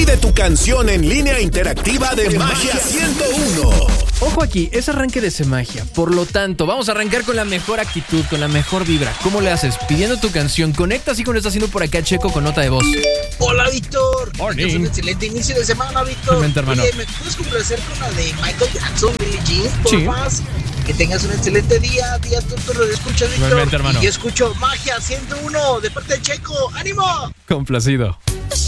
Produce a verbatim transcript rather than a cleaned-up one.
Pide tu canción en línea interactiva de Magia ciento uno. Ojo aquí, es arranque de Semagia. Por lo tanto, vamos a arrancar con la mejor actitud, con la mejor vibra. ¿Cómo le haces? Pidiendo tu canción. Conecta así como lo está haciendo por acá Checo con nota de voz. Hola, Víctor. Morning. Es un excelente inicio de semana, Víctor. Excelente, hermano. Oye, ¿me puedes complacer con la de Michael Jackson, Billie Jean, por Sí. más? Que tengas un excelente día, día tonto, lo escuchas, Víctor. Igualmente, hermano. Y yo escucho Magia ciento uno de parte de Checo. ¡Ánimo! Complacido. Wish